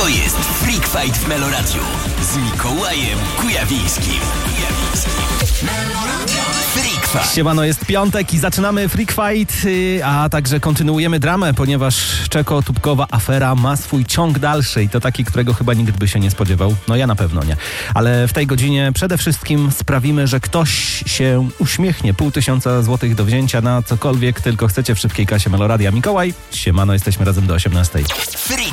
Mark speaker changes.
Speaker 1: To jest Freak Fight w Meloradiu z Mikołajem Kujawińskim. Freak Fight.
Speaker 2: Siemano, jest piątek i zaczynamy Freak Fight, a także kontynuujemy dramę, ponieważ czeko-tubkowa afera ma swój ciąg dalszy i to taki, którego chyba nikt by się nie spodziewał. No ja na pewno nie. Ale w tej godzinie przede wszystkim sprawimy, że ktoś się uśmiechnie. 500 złotych do wzięcia na cokolwiek tylko chcecie w szybkiej kasie Meloradia. Mikołaj, siemano, jesteśmy razem do 18.
Speaker 1: Freak